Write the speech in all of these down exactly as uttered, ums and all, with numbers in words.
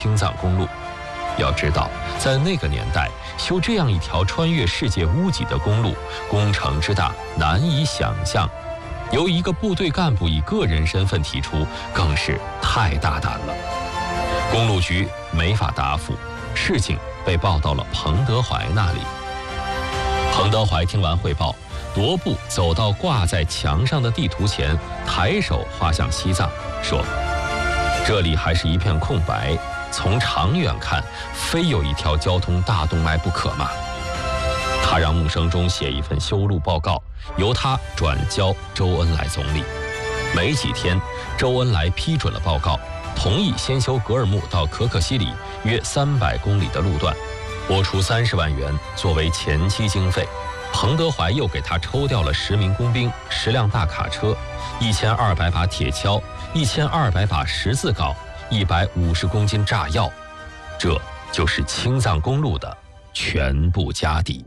青藏公路。要知道，在那个年代，修这样一条穿越世界屋脊的公路，工程之大难以想象。由一个部队干部以个人身份提出，更是太大胆了。公路局没法答复，事情被报到了彭德怀那里。彭德怀听完汇报，踱步走到挂在墙上的地图前，抬手画向西藏，说：“这里还是一片空白，从长远看，非有一条交通大动脉不可吗？”他让穆生中写一份修路报告，由他转交周恩来总理。没几天，周恩来批准了报告，同意先修格尔木到可可西里约三百公里的路段，拨出三十万元作为前期经费。彭德怀又给他抽调了十名工兵、十辆大卡车、一千二百把铁锹、一千二百把十字镐、一百五十公斤炸药，这就是青藏公路的全部家底。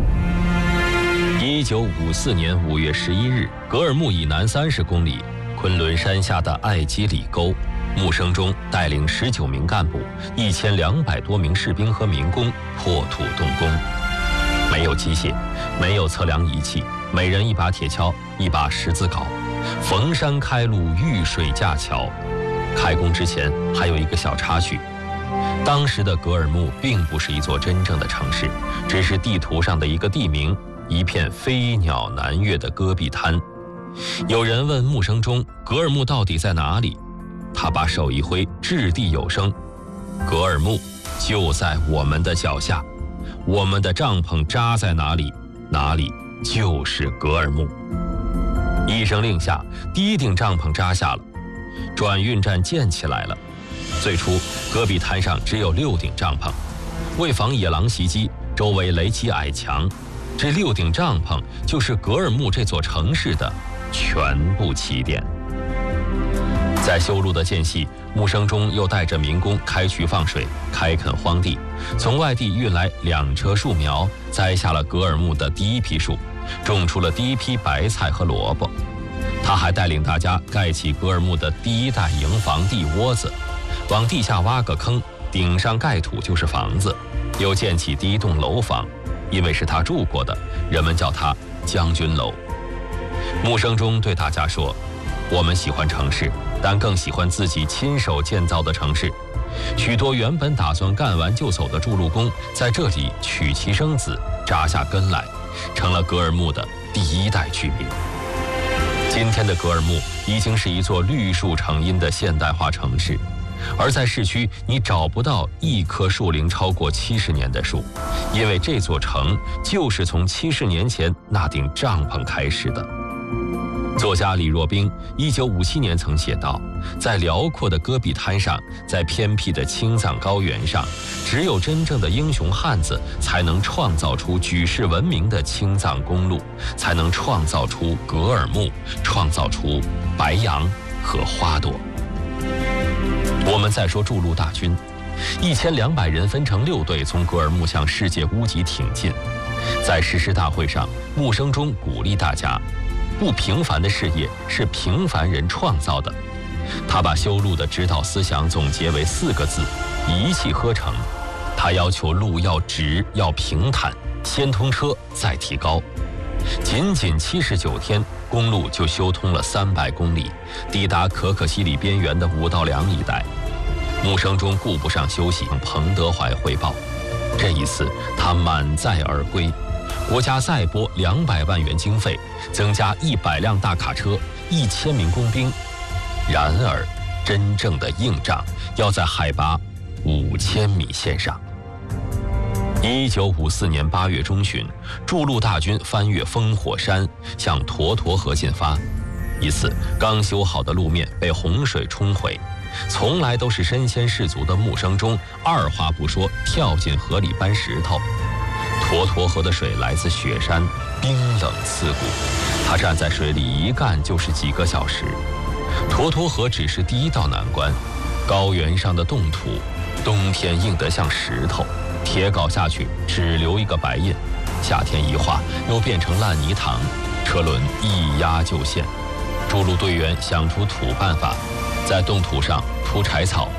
一九五四年五月十一日，格尔木以南三十公里，昆仑山下的艾基里沟，穆生中带领十九名干部、一千两百多名士兵和民工破土动工。没有机械，没有测量仪器，每人一把铁锹，一把十字镐，逢山开路，遇水架桥。开工之前还有一个小插曲，当时的格尔木并不是一座真正的城市，只是地图上的一个地名，一片飞鸟南跃的戈壁滩。有人问穆生中，格尔木到底在哪里？他把手一挥，掷地有声：“格尔木就在我们的脚下，我们的帐篷扎在哪里，哪里就是格尔木。”一声令下，第一顶帐篷扎下了，转运站建起来了。最初戈壁滩上只有六顶帐篷，为防野狼袭击，周围垒起矮墙。这六顶帐篷就是格尔木这座城市的全部起点。在修路的间隙，穆生中又带着民工开渠放水，开垦荒地，从外地运来两车树苗，栽下了格尔木的第一批树，种出了第一批白菜和萝卜。他还带领大家盖起格尔木的第一代营房地窝子，往地下挖个坑，顶上盖土就是房子，又建起第一栋楼房，因为是他住过的，人们叫它将军楼。穆生中对大家说：“我们喜欢城市，但更喜欢自己亲手建造的城市。许多原本打算干完就走的筑路工，在这里娶妻生子，扎下根来，成了格尔木的第一代居民。今天的格尔木已经是一座绿树成荫的现代化城市，而在市区你找不到一棵树龄超过七十年的树，因为这座城就是从七十年前那顶帐篷开始的。”作家李若冰一九五七年曾写道：“在辽阔的戈壁滩上，在偏僻的青藏高原上，只有真正的英雄汉子才能创造出举世闻名的青藏公路，才能创造出格尔木，创造出白杨和花朵。”我们再说筑路大军，一千两百人分成六队，从格尔木向世界屋脊挺进。在誓师大会上，穆生中鼓励大家：不平凡的事业是平凡人创造的。他把修路的指导思想总结为四个字：一气呵成。他要求路要直，要平坦，先通车，再提高。仅仅七十九天，公路就修通了三百公里，抵达可可西里边缘的五道梁一带。穆生中顾不上休息，向彭德怀汇报。这一次，他满载而归。国家再拨两百万元经费，增加一百辆大卡车，一千名工兵。然而，真正的硬仗要在海拔五千米线上。一九五四年八月中旬，筑路大军翻越烽火山，向沱沱河进发。一次，刚修好的路面被洪水冲毁，从来都是身先士卒的穆生中，二话不说跳进河里搬石头。沱沱河的水来自雪山，冰冷刺骨，他站在水里一干就是几个小时。沱沱河只是第一道难关，高原上的冻土，冬天硬得像石头，铁镐下去只留一个白印，夏天一化又变成烂泥塘，车轮一压就陷。筑路队员想出土办法，在冻土上铺柴草，